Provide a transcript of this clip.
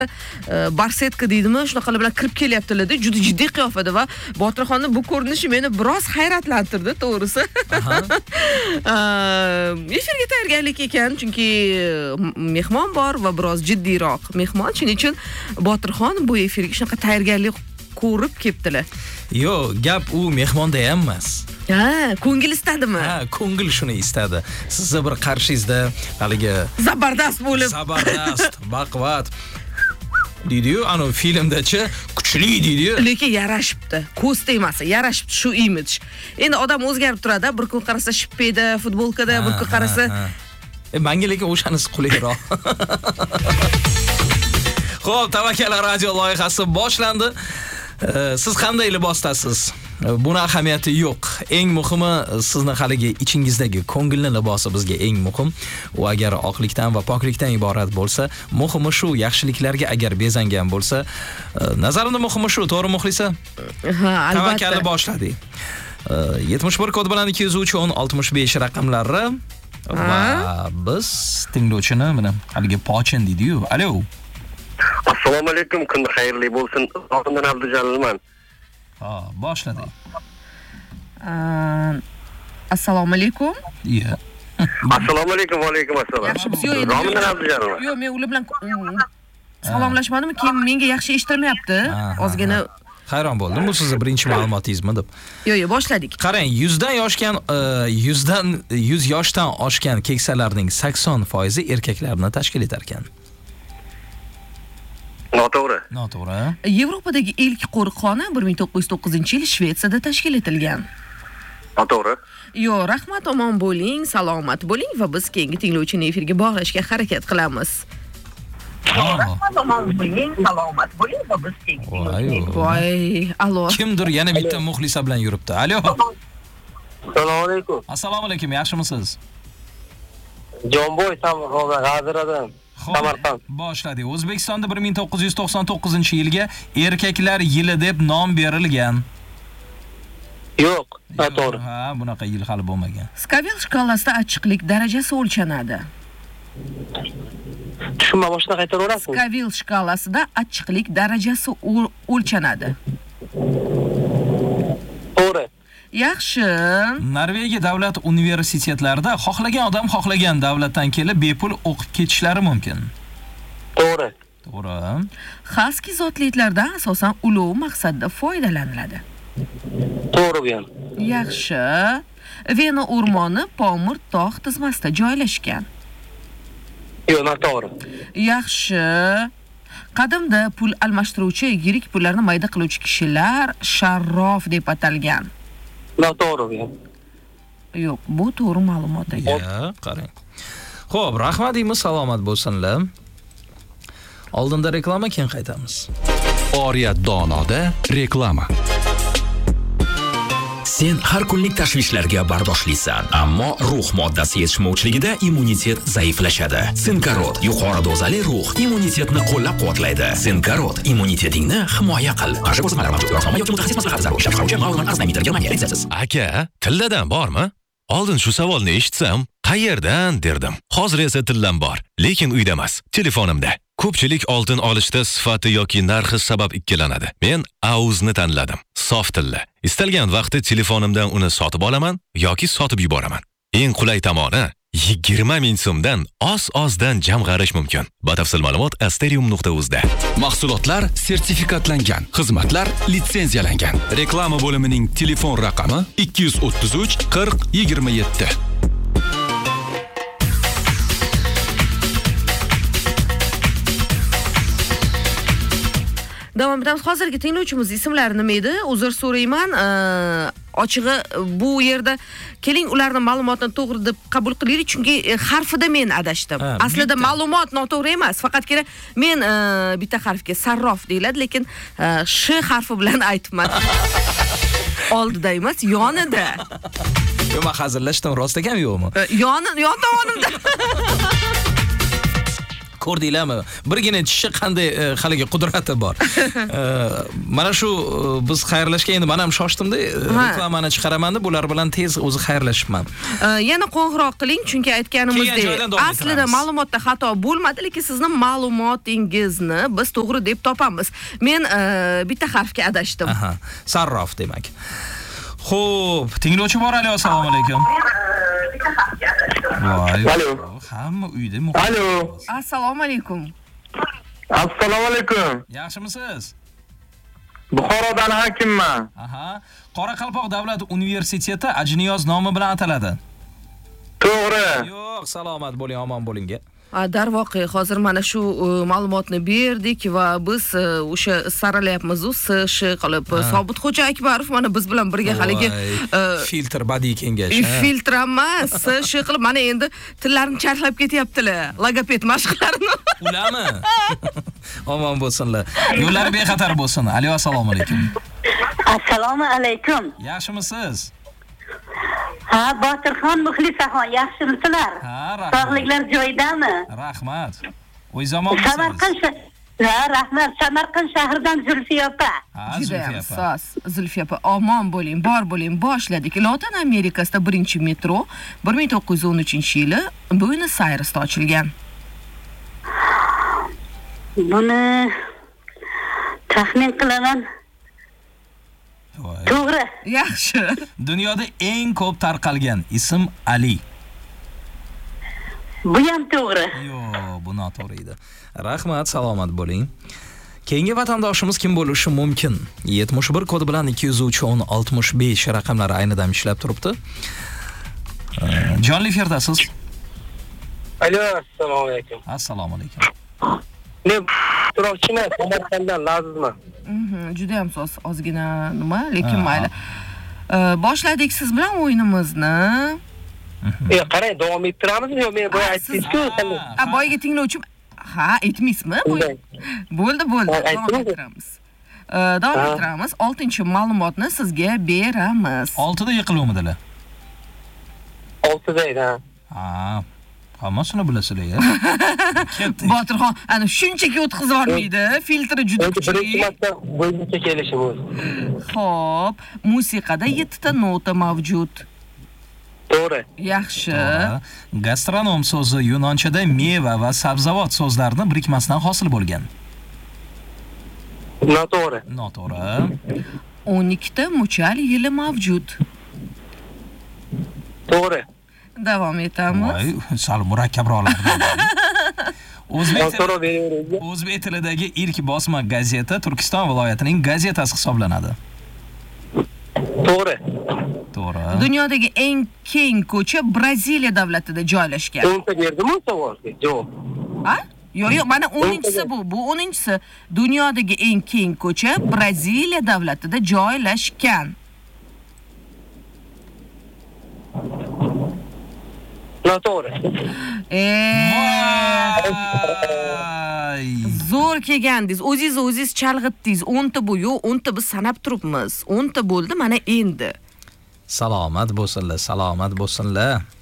barsetka deydimi, shunaqa bilan kirib kelyaptilar-da, juda jiddiy qiyofada va Botirxonning bu ko'rinishi meni biroz hayratlantirdi, to'g'risi. Efirga tayyorgarlik ekan, chunki mehmon bor va biroz jiddiyroq mehmon. Shuning uchun Botirxon bu efirga shunaqa tayyorgarlik ko'rib kelibdilar. Yo'q, gap u mehmonda ham emas. Ko'ngil istadimi? Ko'ngil shuni istadi. Sizni bir qarshingizda haligi zabardast bo'lib, zabardast, baquvvat deydi-yu, ana filmdachi kuchli deydi-yu. Lekin yarashibdi. Ko'z tegmasa, yarashibdi shu imij. Endi odam o'zgarib turadi, bir kun qarasa shipeda, futbolkada, bir kun qarasa menga lekin o'shanisi qulayroq. Xo'p, Tavakkal radio loyihasi boshlandi. Siz qanday libosdasiz? Buni ahamiyati yo'q. Eng muhimi sizni haligi ichingizdagi ko'ngilni libosi bizga eng muhim. U agar oqlikdan va poklikdan iborat bo'lsa, muhimi shu, yaxshiliklarga agar bezangan bo'lsa, nazarimda muhimi shu, to'g'ri muxlisa? Albatta. Tavakkalni boshladik. 71 kod bilan 203 1065 raqamlari va biz tinglovchini mana haligi Pochin deydi-yu. Alo. Assalomu alaykum, kun xayrli bo'lsin. Oldindan Abdujalilman. Boshladik. Assalomu alaykum. Iya. Assalomu alaykum, va alaykum assalom. Yaxshimisiz? Oldindan Abdujalilman. Yo'q, men ular bilan salomlashmadim, keyin menga yaxshi eshitilmayapti. Ozgina hayron bo'ldim. Bu sizning birinchi ma'lumotingizmi deb. Yo'q, boshladik. Qarang, 100 yoshdan oshgan keksalarning 80% erkaklarni tashkil etar ekan. Noto'g'ri. Yevropadagi ilk qo'riqxona 1909-yil Shvetsiyada tashkil etilgan. Noto'g'ri. Yo'q, rahmat, omon bo'ling, salomat bo'ling va biz keyingi tinglovchini efirga bog'lashga harakat qilamiz. Rahmat, omon bo'ling, salomat bo'ling va biz keyingi tinglovchini. Voy, alo. Kimdir yana bitta muxlisa bilan yuribdi. Alo. Assalomu alaykum. Assalomu alaykum, yaxshimisiz? Jonboy G'aziradan. Samarqand. Boshladik. O'zbekistonda 1999-yilga erkaklar yili deb nom berilgan. Yo'q, noto'g'ri. Bunaqa yil hali bo'lmagan. Scoville shkalasida achchiqlik darajasi o'lchanadi. Tushunma, boshqa qaytaraverasiz? Scoville shkalasida achchiqlik darajasi o'lchanadi. To'g'ri. Yaxshi. Norvegiya davlat universitetlarida xohlagan odam xohlagan davlatdan kelib bepul o'qib ketishlari mumkin. To'g'ri. To'g'ri. Husky zotlilardan asosan ulov maqsadida foydalaniladi. To'g'ri bu ham. Yaxshi. Vena o'rmoni Pomir tog' tizmasida joylashgan. Yo'q, noto'g'ri. Yaxshi. Qadimda pul almashtiruvchi yirik pullarni mayda qiluvchi kishilar sharrof deb atalgan. Noto'g'ri bu ham. Yo'q, bu to'g'ri ma'lumot ekan. Qarang. Xo'p, rahmat deymiz, salomat bo'lsinlar. Oldinda reklama, keyin qaytamiz. Oriyat donoda reklama. Sen har kunlik tashvishlarga bardoshlisan, ammo ruh moddasi yetishmovchiligida immunitet zaiflashadi. Sinkarot yuqori dozali ruh immunitetni qo'llab-quvvatlaydi. Sinkarot immunitetingni himoya qil. Qarshi ko'rsatmalar mavjud. Yo'qmi yoki mutaxassis maslahati zarur. Ishlab chiqaruvchi Mauron Aznameter Germaniya litsenziyasiz. Aka, tilladan bormi? Oldin shu savolni eshitsam, qayerdan derdim. Hozir esa tillam bor, lekin uyda emas, telefonimda. Ko'pchilik oltin olishda sifati yoki narxi sabab ikkilanadi. Men Auzni tanladim. Sof tilla. Istalgan vaqtda telefonimdan uni sotib olaman yoki sotib yuboraman. Eng qulay tomoni 20 ming so'mdan oz-ozdan jamg'arish mumkin. Batafsil ma'lumot asterium.uz da. Mahsulotlar sertifikatlangan, xizmatlar litsenziyalangan. Reklama bo'limining telefon raqami 233 40 27. Davom etamiz. Hozirgi tinglovchimiz ismlari nima edi? Uzr so'rayman. Ochig'i bu yerda keling ularning ma'lumotini to'g'ri deb qabul qilaylik, chunki harfida men adashdim. Aslida ma'lumot noto'g'ri emas, faqatgina men bitta harfga sarrof deyiladi, lekin sh harfi bilan aytibman. Oldida emas, yonida. Yo'q, men hazillashdim, rost ekan yo'qmi? Yon tomonimda. Ko'rdinglarmi? Birgina tishi qanday haligi qudrati bor. Mana shu biz xayrlashga endi men ham shoshdim-da, reklamani chiqaraman deb ular bilan tez o'zi xayrlashibman. Yana qo'ng'iroq qiling, chunki aytganimizdek, aslida ma'lumotda xato bo'lmadi, lekin sizning ma'lumotingizni biz to'g'ri deb topamiz. Men bitta harfga adashdim. Aha, sarrof demak. Xo'p, tinglovchi bor. Assalomu alaykum. Voy. Alo. Hamma uyda Alo. Assalomu alaykum. Assalomu alaykum. Yaxshimisiz? Buxorodan hakimman. Aha. Qoraqalpoq davlat universiteti Ajniyoz nomi bilan ataladi. To'g'ri. Yo'q, salomat bo'ling, omon bo'ling. Darvoqe, hozir mana shu ma'lumotni berdik va biz o'sha saralayapmiz, qilib Sobitxo'ja Akbarov mana biz bilan birga haligi filtr badiiy kengash. Filtr emas, qilib mana endi tillarini charxlab ketyaptilar. Logoped mashqlarini. Ularmi? Omon bo'lsinlar. Yo'llar bexatar bo'lsin. Alo, assalomu alaykum. Assalomu alaykum. Yaxshimisiz? Ha, Botirxon Muxlisaxon, yaxshimisizlar? Ha, rahmat. Sog'liklar joyidami? Rahmat. O'y zamon Samarqand rahmat, Samarqand shahridan Zulfiya opa. Ha, Zulfiya opa. Zulfiya opa, omon bo'ling, bor bo'ling. Boshladik. Lotin Amerikasida birinchi metro 1913-yili Buenos Airesda ochilgan. Buni taxmin qilaman. To'g'ri. Yaxshi. Dunyoda eng ko'p tarqalgan ism Ali. Bu ham to'g'ri. Yo'q, bu noto'g'ri edi. Rahmat, salomat bo'ling. Keyingi vatandoshimiz kim bo'lishi mumkin? 71 kodi bilan 203 65 raqamlari aynidan ishlab turibdi. Jonli efirdasiz. Alo, assalomu alaykum. Assalomu alaykum. Men turuvchiman, Samarqanddan Lazizman. Juda ham so'z ozgina nima, lekin mayli. Boshladik siz bilan o'yinimizni. Qarang, davom ettiramizmi yo men boya aytdingiz-ku? Boyaga tinglovchim. Ha, aytmaysizmi? Bo'ldi. Davom ettiramiz. Davom ettiramiz. 6-ma'lumotni sizga beramiz. 6da yiqiluvmidilar? 6da. Ha. Hammasini bilasizlar-ya. Botirxon, ana shunchaki o'tkazib yormaydi. Filtri juda kuchli. Birinchi marta bo'yicha kelishim o'zi. Xo'p, musiqada 7 ta nota mavjud. To'g'ri. Yaxshi. Gastronom so'zi yunonchada meva va sabzavot so'zlarining birikmasidan hosil bo'lgan. Noto'g'ri. Noto'g'ri. 12 ta muchal yili mavjud. To'g'ri. Davom etamiz. Voy, sal murakkabroqlardan. O'zbek tilidagi ilk bosma gazeta Turkiston viloyatining gazetasi hisoblanadi. To'g'ri. To'g'ri. Dunyodagi eng keng ko'cha Braziliya davlatida joylashgan. 10ta berdimi savolga? Javob. Ha? Yo'q, mana 10-si bu. Bu 10-si. Dunyodagi eng keng ko'cha Braziliya davlatida joylashgan. Noto'g'ri. Zo'r kelgandingiz. O'zingiz chalg'itdingiz. 10 ta bu, yo'q, 10 ta biz sanab turibmiz. 10 ta bo'ldi, mana endi. Salomat bo'lsinlar, salomat bo'lsinlar.